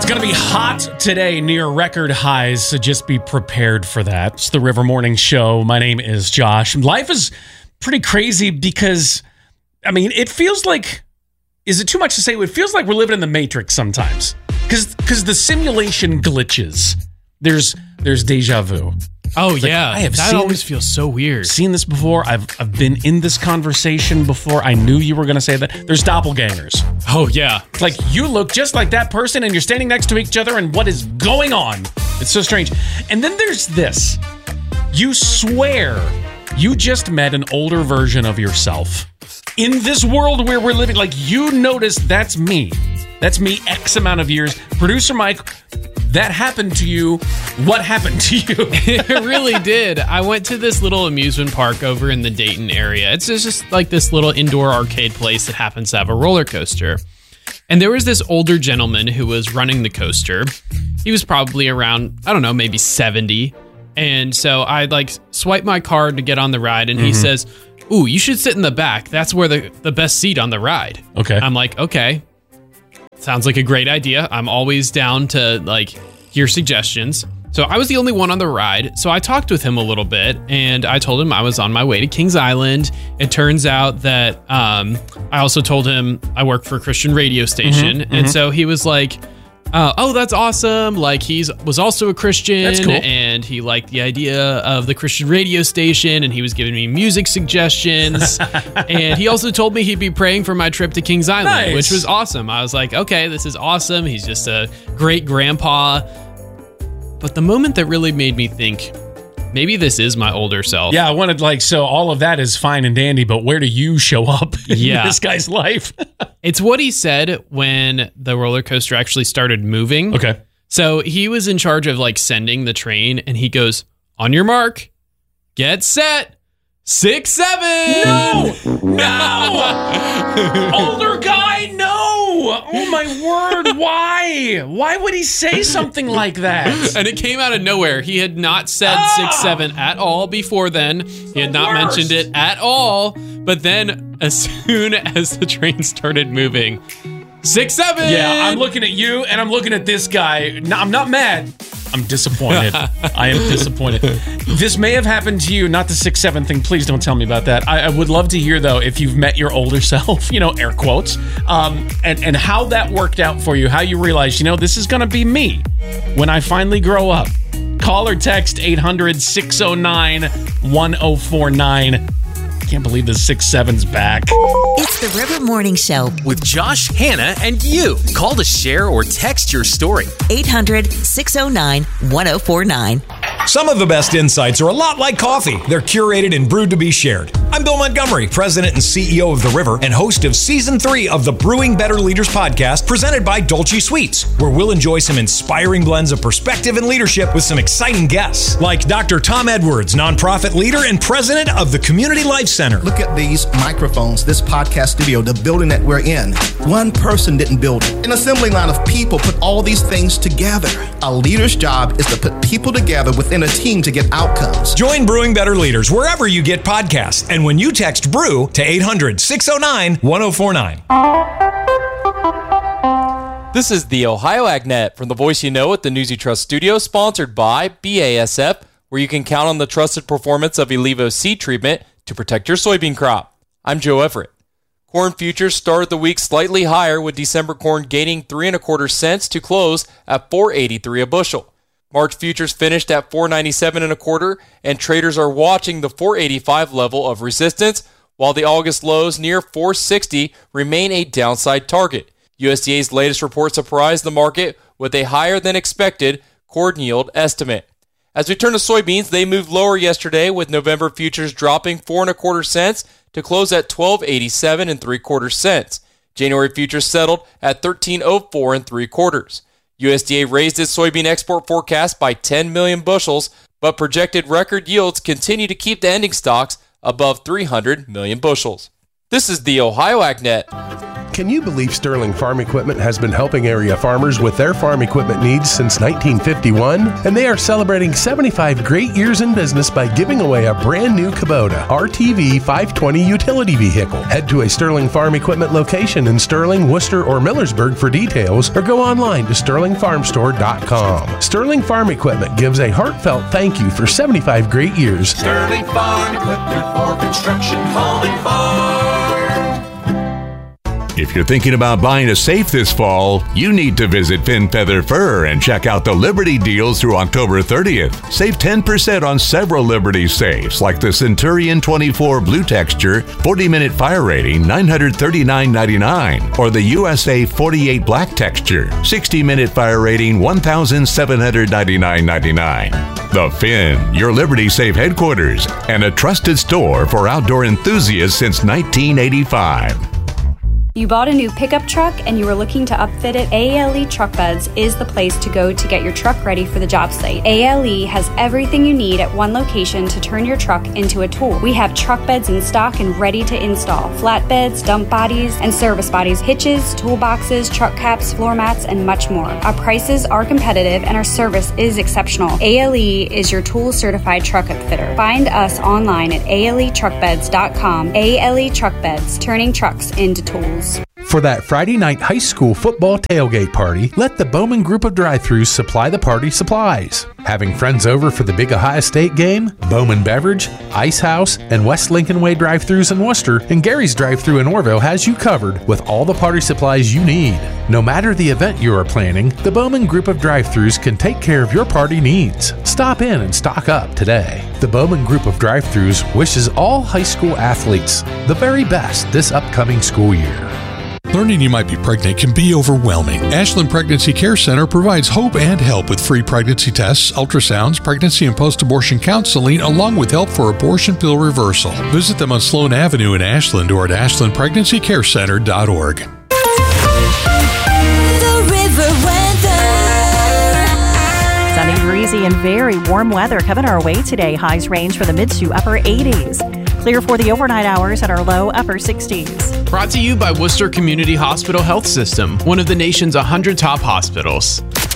going to be hot today, near record highs, so just be prepared for that. It's the River Morning Show. My name is Josh. Life is pretty crazy because, I mean, it feels like, is it too much to say? It feels like we're living in the Matrix sometimes because the simulation glitches. There's deja vu. Oh, It's yeah. I have that always feels so weird. Seen this before. I've been in this conversation before. I knew you were going to say that. There's doppelgangers. Oh, yeah. Like, you look just like that person and you're standing next to each other, and what is going on? It's so strange. And then there's this. You swear you just met an older version of yourself. In this world where we're living, like, you notice that's me. That's me X amount of years. Producer Mike, that happened to you. What happened to you? It really did. I went to this little amusement park over in the Dayton area. It's just like this little indoor arcade place that happens to have a roller coaster. And there was this older gentleman who was running the coaster. He was probably around, I don't know, maybe 70. And so I swipe my card to get on the ride, and he says, "Ooh, you should sit in the back. That's where the best seat on the ride." Okay. I'm like, okay. Sounds like a great idea. I'm always down to hear suggestions. So I was the only one on the ride. So I talked with him a little bit, and I told him I was on my way to Kings Island. It turns out that I also told him I work for a Christian radio station. And so he was like, oh, that's awesome. Like, was also a Christian. That's cool. And he liked the idea of the Christian radio station, and he was giving me music suggestions. And he also told me he'd be praying for my trip to Kings Island, Nice. which was awesome. I was like, okay, this is awesome. He's just a great grandpa. But the moment that really made me think, maybe this is my older self. Yeah, I wanted, so all of that is fine and dandy, but where do you show up in this guy's life? It's what he said when the roller coaster actually started moving. Okay. So he was in charge of sending the train, and he goes, "On your mark, get set, 6, 7." No! Older guy, no! Oh, my word, why? Why would he say something like that? And it came out of nowhere. He had not said 6, 7 at all before then. He had not mentioned it at all. But then, as soon as the train started moving, 6, 7. Yeah, I'm looking at you, and I'm looking at this guy. No, I'm not mad. I'm disappointed. I am disappointed. This may have happened to you, not the 6, 7 thing. Please don't tell me about that. I would love to hear, though, if you've met your older self, air quotes, and how that worked out for you, how you realized, this is going to be me when I finally grow up. Call or text 800-609-1049. Can't believe the 6-7's back. It's the River Morning Show. With Josh, Hannah, and you. Call to share or text your story. 800-609-1049. Some of the best insights are a lot like coffee. They're curated and brewed to be shared. I'm Bill Montgomery, President and CEO of The River and host of Season 3 of the Brewing Better Leaders podcast, presented by Dolce Sweets, where we'll enjoy some inspiring blends of perspective and leadership with some exciting guests, like Dr. Tom Edwards, nonprofit leader and president of the Community Life Center. Look at these microphones, this podcast studio, the building that we're in. One person didn't build it. An assembly line of people put all these things together. A leader's job is to put people together within a team to get outcomes. Join Brewing Better Leaders wherever you get podcasts, and when you text BREW to 800-609-1049. This is the Ohio AgNet from the Voice You Know at the News You Trust studio, sponsored by BASF, where you can count on the trusted performance of Elevo seed treatment to protect your soybean crop. I'm Joe Everett. Corn futures started the week slightly higher, with December corn gaining 3 1/4 cents to close at $4.83 a bushel. March futures finished at $4.97 1/4, and traders are watching the $4.85 level of resistance, while the August lows near $4.60 remain a downside target. USDA's latest report surprised the market with a higher than expected corn yield estimate. As we turn to soybeans, they moved lower yesterday, with November futures dropping 4 1/4 cents to close at $12.87 3/4 cents. January futures settled at $13.04 3/4. USDA raised its soybean export forecast by 10 million bushels, but projected record yields continue to keep the ending stocks above 300 million bushels. This is the Ohio AgNet. Can you believe Sterling Farm Equipment has been helping area farmers with their farm equipment needs since 1951? And they are celebrating 75 great years in business by giving away a brand new Kubota RTV 520 utility vehicle. Head to a Sterling Farm Equipment location in Sterling, Worcester, or Millersburg for details, or go online to sterlingfarmstore.com. Sterling Farm Equipment gives a heartfelt thank you for 75 great years. Sterling Farm Equipment for construction, home, and farm. If you're thinking about buying a safe this fall, you need to visit Fin Feather Fur and check out the Liberty deals through October 30th. Save 10% on several Liberty safes like the Centurion 24 Blue Texture, 40-minute fire rating, $939.99, or the USA 48 Black Texture, 60-minute fire rating, $1,799.99. The Fin, your Liberty Safe headquarters, and a trusted store for outdoor enthusiasts since 1985. You bought a new pickup truck and you were looking to upfit it? ALE Truck Beds is the place to go to get your truck ready for the job site. ALE has everything you need at one location to turn your truck into a tool. We have truck beds in stock and ready to install. Flatbeds, dump bodies, and service bodies, hitches, toolboxes, truck caps, floor mats, and much more. Our prices are competitive and our service is exceptional. ALE is your tool certified truck upfitter. Find us online at aletruckbeds.com. ALE Truck Beds, turning trucks into tools. For that Friday night high school football tailgate party, let the Bowman Group of Drive-Thrus supply the party supplies. Having friends over for the big Ohio State game? Bowman Beverage, Ice House, and West Lincoln Way Drive-Thrus in Worcester, and Gary's Drive-Thru in Orville has you covered with all the party supplies you need. No matter the event you are planning, the Bowman Group of Drive-Thrus can take care of your party needs. Stop in and stock up today. The Bowman Group of Drive-Thrus wishes all high school athletes the very best this upcoming school year. Learning you might be pregnant can be overwhelming. Ashland Pregnancy Care Center provides hope and help with free pregnancy tests, ultrasounds, pregnancy and post-abortion counseling, along with help for abortion pill reversal. Visit them on Sloan Avenue in Ashland or at ashlandpregnancycarecenter.org. The River Weather. Sunny, breezy, and very warm weather coming our way today. Highs range from the mid to upper 80s. Clear for the overnight hours at our low upper 60s. Brought to you by Worcester Community Hospital Health System, one of the nation's 100 top hospitals.